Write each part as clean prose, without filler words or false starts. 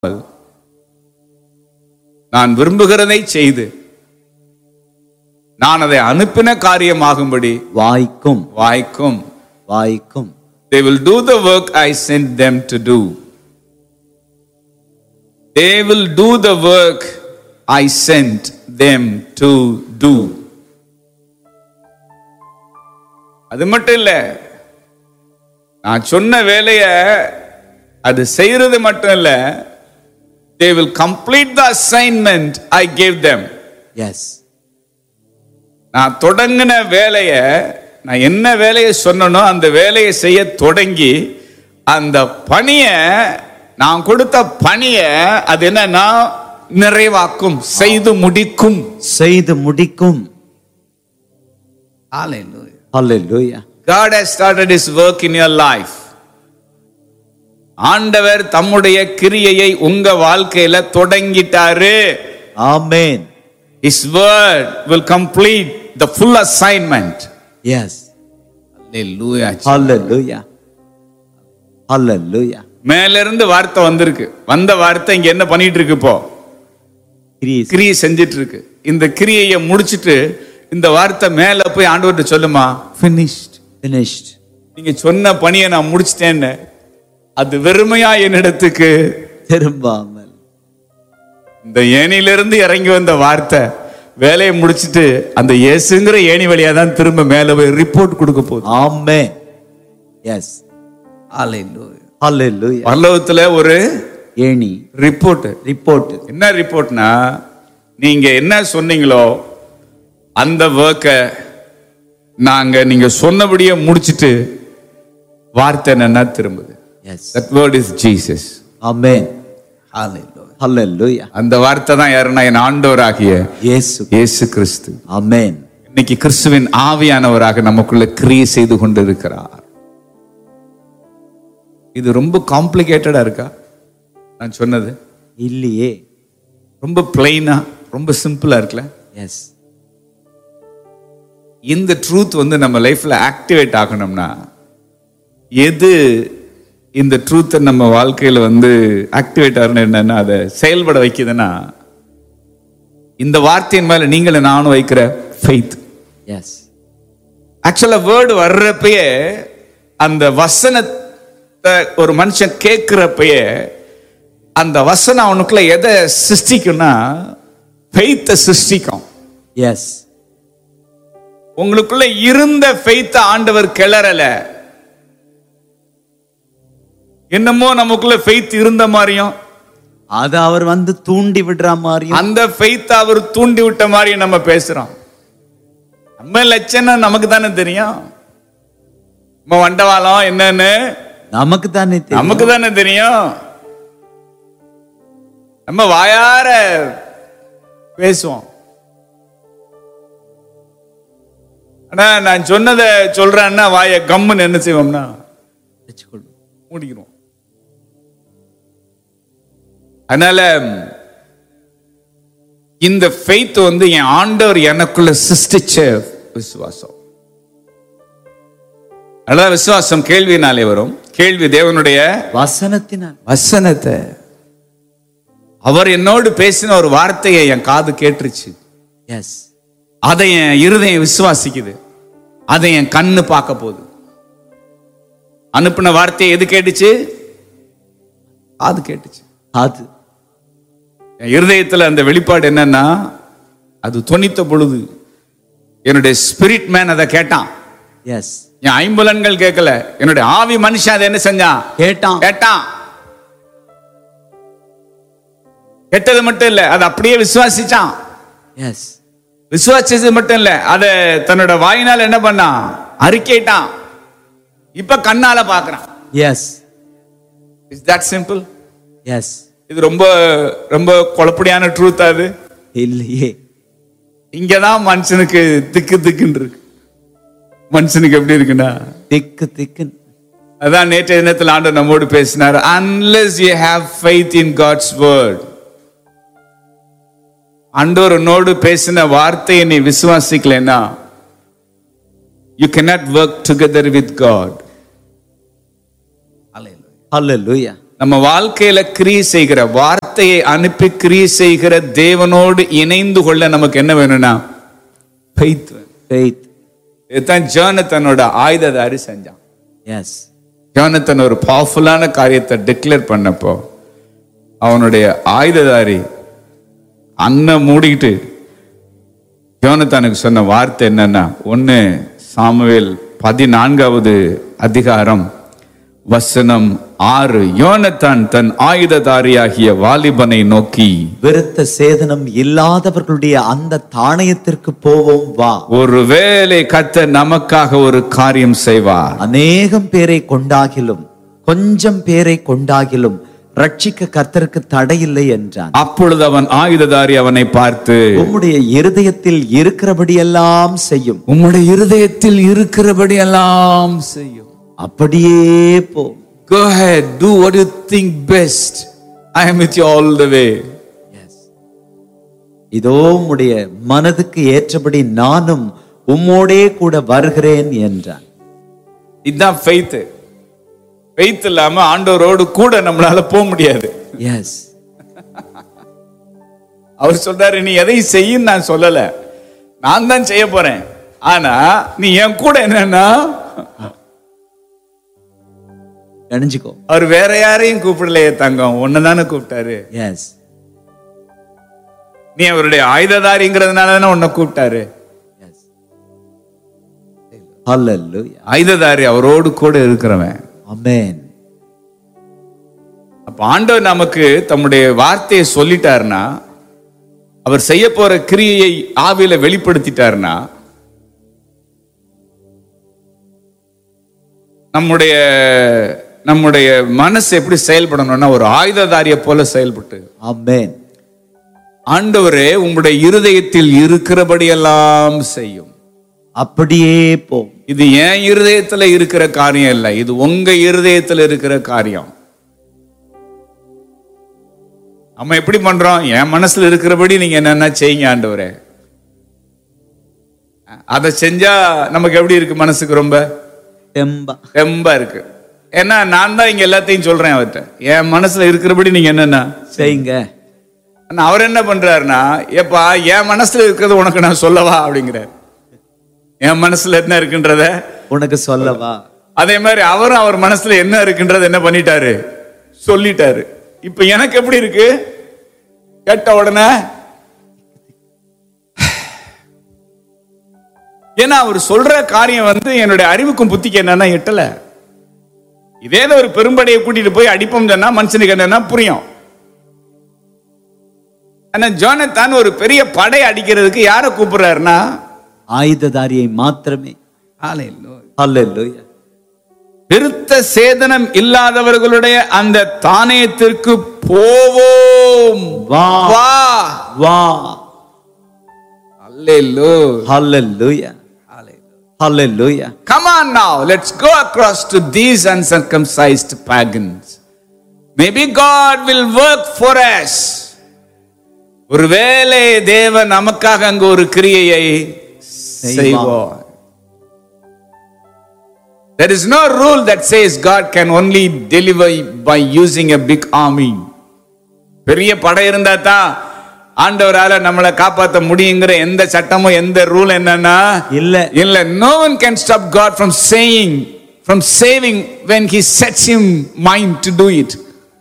நான் விரும்புகிறதை செய்து நான் அதை அனுப்பின காரியமாகும்படி வாய்க்கும் வாய்க்கும். வாய்க்கும். They will do the work I sent them to do. They will do the work I sent them to do. அது மட்டும் இல்ல, நான் சொன்ன வேலைய அது செய்யறது மட்டும் இல்ல, they will complete the assignment I gave them. Yes. நான் தொடங்கின வேலைய, நான் என்ன வேலையை சொன்னனோ அந்த வேலையை செய்ய தொடங்கி அந்த பணியை, நான் கொடுத்த பணியை அது என்னன்னா நிறைவாக்கும், செய்து முடிக்கும். செய்து முடிக்கும். Hallelujah. Hallelujah. God has started his work in your life. ஆண்டவர் தம்முடைய கிரியையை உங்க வாழ்க்கையில தொடங்கிட்டாரு. Amen. His word will complete the full assignment. Yes. Hallelujah. Hallelujah. Hallelujah. மேல இருந்து வார்த்தை வந்திருக்கு. வந்த வார்த்தை இங்க என்ன பண்ணிட்டு இருக்கு? இப்போ கிரியை செஞ்சிட்டு இருக்கு. இந்த கிரியையை முடிச்சிட்டு இந்த வார்த்தை மேல போய் ஆண்டவர்கிட்ட சொல்லுமா, finished. Finished. நீங்க சொன்ன பணியை நான் முடிச்சிட்டேன்னு அது வெறுமையா என்னிடத்துக்கு திரும்பாமல். இந்த ஏணியிலிருந்து இறங்கி வந்த வார்த்தை வேலையை முடிச்சிட்டு அந்த இயேசுங்கிற ஏணி வழியா தான் திரும்ப மேல போய் ரிப்போர்ட் கொடுக்க போகுது. Amen. Yes. Hallelujah. Hallelujah. பரலோகத்துல ஒரு ஏணி ரிப்போர்ட். என்ன ரிப்போர்ட்னா, நீங்க என்ன சொன்னீங்களோ அந்த வர்க்கை நாங்க நீங்க சொன்னபடியே முடிச்சிட்டு வார்த்தை என்னன்னா திரும்புது. Yes. That word is Jesus. Amen. Hallelujah. Hallelujah. அந்த வார்த்தை தான் யாருன்னா என் ஆண்டவராகிய இயேசு கிறிஸ்து. Amen. இன்னைக்கு கிறிஸ்துவின் ஆவியானவராக நமக்குள்ள கிரியை செய்து கொண்டிருக்கிறார். இது ரொம்ப காம்ப்ளிகேட்டடா இருக்கா நான் சொன்னது? இல்லையே. ரொம்ப பிளைனா, ரொம்ப சிம்பிளா இருக்குல்ல? எஸ். இந்த ட்ரூத் நம்ம லைஃப்ல ஆக்டிவேட் ஆகணும்னா, எது இந்த ட்ரூத்தை நம்ம வாழ்க்கையில ஆக்டிவேட் ஆகணும், என்னன்னா அதை செயல்பட வைக்குதுன்னா, இந்த வார்த்தையின் மேல நீங்களும் நானும் வைக்கிற ஃபெய்த். எஸ். ஆக்சுவலா வேர்டு வர்றப்பயே, அந்த வசனத்தை ஒரு மனுஷன் கேட்கிறப்பயே அந்த வசனம் அவனுக்குள்ள எதை சிருஷ்டிக்கும்னா ஃபெய்த்தை சிருஷ்டிக்கும். எஸ். உங்களுக்குள்ள இருந்த ஃபெய்த்தை ஆண்டவர் கிளறல. என்னமோ நமக்குள்ள ஃபெய்த் இருந்த மாதிரியும் அது அவர் தூண்டி விடுற மாதிரியும், அந்த ஃபெய்த் அவர் தூண்டி விட்ட மாதிரியும் நம்ம பேசுறோம். நம்ம லட்சணம் நமக்கு தானே தெரியும். நம்ம வண்டவாளம் என்னன்னு நமக்கு தானே தெரியும். நம்ம வாயார பேசுவோம். ஆனா நான் சொன்னதை சொல்றேன்னா வாய கம்முன்னு என்ன செய்வோம்னா மூடிக்கிறோம். அதனால இந்த ஃபெய்த் என் ஆண்டவர் எனக்குள்ள சிருஷ்டிச்ச விசுவாசம். அதான் விசுவாசம் கேள்வினாலே வரும். கேள்வி தேவனுடைய வசனத்தை. அவர் என்னோடு பேசின ஒரு வார்த்தையை என் காது கேட்டுருச்சு. எஸ். அதை என் இருதயம் விசுவாசிக்குது. அதை என் கண்ணு பார்க்க போகுது. அனுப்பின வார்த்தையை எது கேட்டுச்சு? காது கேட்டுச்சு. அது என் இருதயத்துல அந்த வெளிப்பாடு என்னன்னா, அது தொனித்த பொழுது என்னுடைய ஸ்பிரிட் மேன் அதை கேட்டான். எஸ். என் ஐம்புலன்கள் கேட்கல, என்னுடைய ஆவி மனுஷன் அதை என்ன செஞ்சான்? கேட்டான். கேட்டது மட்டும் இல்ல, அதை அப்படியே விசுவாசிச்சான். எஸ். விசுவாசிச்சது மட்டும் இல்ல, அதை தன்னோட வாயினால் என்ன பண்ணான்? அறிக்கையிட்டான். இப்ப கண்ணால பாக்குறான். S. Is that simple? S. இது ரொம்ப ரொம்ப குழப்படியான ட்ரூத். அது இல்லையே. இங்கதான் மனுஷனுக்கு திக்கு திக்குன்னு இருக்கு. மனுஷனுக்கு எப்படி இருக்குன்னா திக்கு. அதான் நேற்றைய தினத்தில் ஆண்டவர் நம்மோடு பேசினார். Unless you have faith in God's word, ஆண்டவர் உன்னோடு பேசின வார்த்தையை நீ விசுவாசிக்கலைன்னா, you cannot work together with God. Hallelujah. நம்ம வாழ்க்கையில கிரியை செய்கிற, வார்த்தையை அனுப்பி கிரியை செய்கிற தேவனோடு இணைந்து கொள்ள நமக்கு என்ன வேணும்னா faith வேணும். Faith. இதுதான் ஜோனத்தனோட ஆயுததாரி செஞ்சான். Yes. ஜோனத்தன் ஒரு பவர்ஃபுல்லான காரியத்தை டிக்ளேர் பண்ணப்போ அவனுடைய ஆயுததாரி அண்ணன் மூடிக்கிட்டு யோனத்தானுக்கு சொன்ன வார்த்தை என்னன்னா, 1 சாமுவேல் 14வது அதிகாரம் வசனம் 6. யோனத்தான் தன் ஆயுததாரியாகிய வாலிபனை நோக்கி, விருத்த சேதனம் இல்லாதவர்களுடைய அந்த தானியத்திற்கு போவோம் வா. ஒருவேளை கர்த்தர் நமக்காக ஒரு காரியம் செய்வார். அநேகம் பேரை கொண்டாகிலும் கொஞ்சம் பேரை கொண்டாகிலும் ரட்சிக்க கர்த்தருக்கு தடையில்லை என்றான். அப்பொழுது அவன் ஆயுததாரி அவனை பார்த்து, உம்முடைய இருதயத்தில் இருக்கிறபடியெல்லாம் செய்யும். உம்முடைய இருதயத்தில் இருக்கிறபடியெல்லாம் செய்யும். அப்படியே போ. Go ahead, do what you think best. I am with you all the way. Yes. இதோ உம்முடைய மனதுக்கு ஏற்றபடி நானும் உம்மோடே கூட வருகிறேன் என்றான். இதுதான் faith. faith இல்லாம ஆண்டவரோடு கூட நம்மளால போக முடியாது. Yes. அவர் சொல்றாரு, நீ எதை செய்யும் நான் சொல்லல, நான் தான் செய்ய போறேன். ஆனா நீ என் கூட என்னன்னா, நினைச்சுக்கோ. அவர் வேற யாரையும் கூப்பிடலையே தங்கம், ஒன்னதானே கூப்பிட்டாரு. எஸ். நீ அவருடைய ஆயுததாரிங்கிறதுனால தானே உன்னை கூப்பிட்டாரு. எஸ். ஹல்லேலூயா. ஆயுததாரி அவரோடு கூட இருக்கிறவன். ஆமென். அப்ப ஆண்டவர் நமக்கு தம்முடைய வார்த்தையை சொல்லிட்டாருன்னா, அவர் செய்ய போற கிரியையை ஆவியில வெளிப்படுத்திட்டாருன்னா, நம்முடைய மனசு எப்படி செயல்படணும்னா ஒரு ஆயுததாரிய போல செயல்பட்டு, ஆமென். ஆண்டவரே உங்களுடைய இருதயத்தில் இருக்கிறபடியெல்லாம் செய்யும். அப்படியே போ. இது என் இருதயத்துல இருக்கிற காரியம் இல்லை, இது உங்க இருதயத்துல இருக்கிற காரியம். நம்ம எப்படி பண்றோம்? என் மனசுல இருக்கிறபடி நீங்க என்னென்ன செய்யுங்க ஆண்டவரே. அதை செஞ்சா நமக்கு எப்படி இருக்கு? மனசுக்கு ரொம்ப தெம்பா இருக்கு. ஏன்னா நான் தான் இங்க எல்லாத்தையும் சொல்றேன் அவர்கிட்ட, என் மனசுல இருக்கிறபடி நீங்க என்னென்ன செய்யுங்க. அவர் என்ன பண்றாருன்னா, ஏப்பா என் மனசுல இருக்கிறது உனக்கு நான் சொல்லவா அப்படிங்கிறார். என் மனசுல என்ன இருக்குன்றத உனக்கு சொல்லவா. அதே மாதிரி அவரும் அவர் மனசுல என்ன இருக்குன்றத என்ன பண்ணிட்டாரு, சொல்லிட்டாரு. இப்ப எனக்கு எப்படி இருக்கு? கேட்ட உடனே, ஏன்னா அவர் சொல்ற காரியம் என்னுடைய அறிவுக்கும் புத்திக்கு என்னன்னா எட்டல. இதே ஒரு பெரும்படையை கூட்டிட்டு போய் அடிப்போம் சொன்னா மனுஷனுக்கு என்னன்னா புரியும். ஆனா ஜோனத்தான் ஒரு பெரிய படை அடிக்கிறதுக்கு யாரை கூப்பிடுறாருன்னா, ஆயுததாரியை மாத்திரமே. ஹல்லேலூயா. விருத்த சேதனம் இல்லாதவர்களுடைய அந்த தானியத்திற்கு போவோம் வா வா வா. ஹல்லேலூயா. ஹல்லேலூயா. ஹல்லேலூயா. Come on now, let's go across to these uncircumcised pagans. Maybe God will work for us. ஒருவேளை தேவன் நமக்காக அங்கு ஒரு கிரியையை செய்வார். There is no rule that says God can only deliver by using a big army. பெரிய படை இருந்தா தான் ஆண்டவரால நம்மளை காப்பாற்ற முடியுங்கிற எந்த சட்டமும் எந்த ரூல் என்னன்னா இல்ல. No one can stop God from saving when he sets him mind to do it.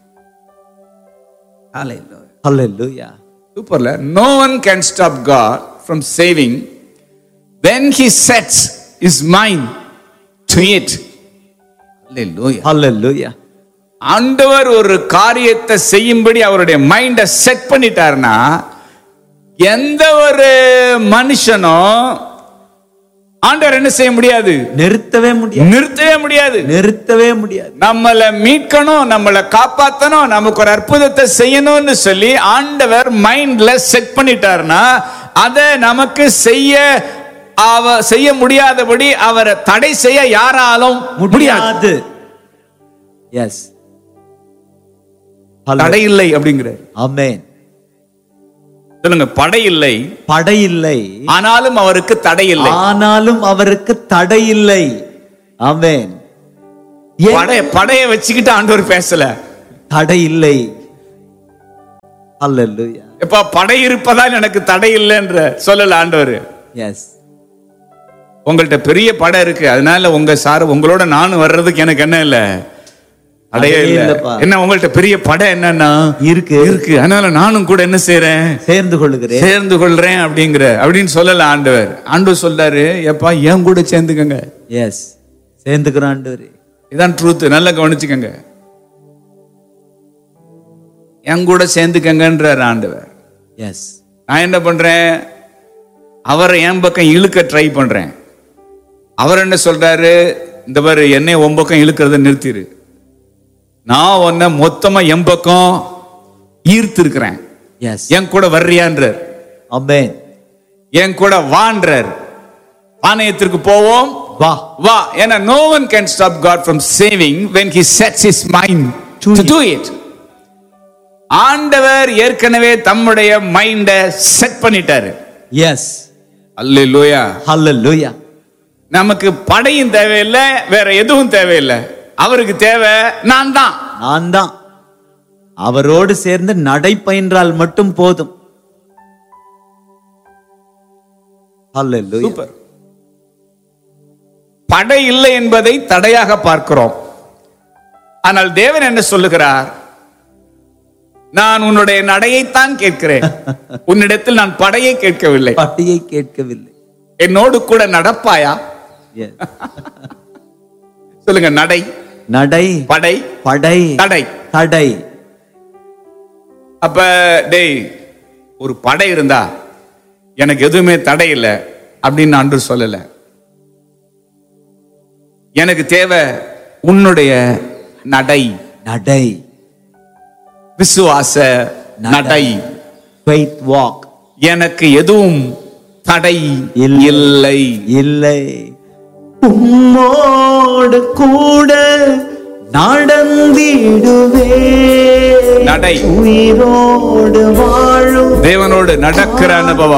Hallelujah. Hallelujah. Superla. No one can stop God from saving when he sets his mind to it. Hallelujah. Hallelujah. ஆண்டவர் ஒரு காரியத்தை செய்யும்படி அவருடைய மைண்டை set பண்ணிட்டார்னா, எந்த ஒரு மனுஷனும் ஆண்டவர் என்ன செய்ய முடியாது? நிறுத்தவே முடியாது. நம்மளை மீட்கணும், நம்மளை காப்பாற்றணும், நமக்கு ஒரு அற்புதத்தை செய்யணும்னு சொல்லி ஆண்டவர் மைண்ட்ல செட் பண்ணிட்டார்னா, அதை நமக்கு செய்ய முடியாதபடி அவரை தடை செய்ய யாராலும் முடியாது. எஸ். தடை இல்லை அப்படிங்கிற. ஆமென். சொல்லுங்க, படை இல்லை ஆனாலும் அவருக்கு தடை இல்லை. ஆமென். படைய வச்சுக்கிட்டு ஆண்டவர் பேசல. தடை இல்லை. அல்லேலூயா. எப்ப படை இருப்பதால் எனக்கு தடை இல்லைன்ற சொல்லல ஆண்டவர். எஸ். உங்கள்ட்ட பெரிய படை இருக்கு, அதனால உங்களோட நானும் வர்றதுக்கு எனக்கு என்ன இல்ல, அடைய இல்ல. என்ன உங்கள்ட்ட பெரிய படை என்னன்னா இருக்கு, அதனால நானும் கூட என்ன செய்யறேன், சேர்ந்து கொள்றேன் அப்படின்னு சொல்லல ஆண்டவர். ஆண்டவர் சொல்றாரு, எப்பா என் கூட சேர்ந்துக்கங்க. எஸ், சேர்ந்துக்கிற ஆண்டவர். இதான் ட்ரூத். நல்லா கவனிச்சுக்கங்க, என் கூட சேர்ந்துக்கங்கன்றார் ஆண்டவர். எஸ். நான் என்ன பண்றேன், அவரை என் பக்கம் இழுக்க ட்ரை பண்றேன். அவர் என்ன சொல்றாரு, இந்த மாதிரி என்னை உன் பக்கம் இழுக்கிறத நிறுத்திரு, நான் உன்னை மொத்தமா என் பக்கம் ஈர்த்து இருக்கிறேன், என் கூட வர்றியான்றார். ஆமென். என் கூட வான்றார். ஆணையத்திற்கு போவோம், வா வா. ஏன்னா no one can stop God from saving when he sets his mind to do it. ஆண்டவர் ஏற்கனவே தம்முடைய மைண்ட செட் பண்ணிட்டாரு. எஸ். அல்லேலூயா, அல்லேலூயா. நமக்கு படையும் தேவையில்லை, வேற எதுவும் தேவையில்லை. அவருக்கு தேவை நான் தான். அவரோடு சேர்ந்து நடை பயின்றால் மட்டும் போதும். அல்லேலூயா. சூப்பர். படை இல்லை என்பதை தடையாக பார்க்கிறோம். ஆனால் தேவன் என்ன சொல்லுகிறார், நான் உன்னுடைய நடையைத்தான் கேட்கிறேன், உன்னிடத்தில் நான் படையை கேட்கவில்லை. என்னோடு கூட நடப்பாயா? சொல்லுங்க, நடை, படை, தடை. அப்ப டேய், ஒரு படை இருந்தா எனக்கு எதுவுமே தடை இல்லை அப்படின்னு ஆண்டவர் சொல்லல. எனக்கு தேவை உன்னுடைய நடை, விசுவாச நடை, faith walk. எனக்கு எதுவும் தடை இல்லை. உம்மோடு கூட நடந்திடுவே, நடை, உயிரோடு வாழும் தேவனோடு நடக்கிற அனுபவம்.